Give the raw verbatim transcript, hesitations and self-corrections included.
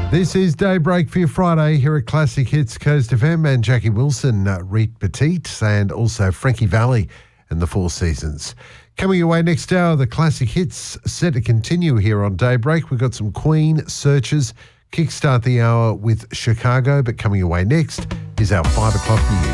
This is Daybreak for your Friday here at Classic Hits Coast F M, and Jackie Wilson, uh, Reet Petite, and also Frankie Valli and the Four Seasons. Coming your way next hour, the Classic Hits set to continue here on Daybreak. We've got some Queen searches, kickstart the hour with Chicago, but coming your way next is our five o'clock news.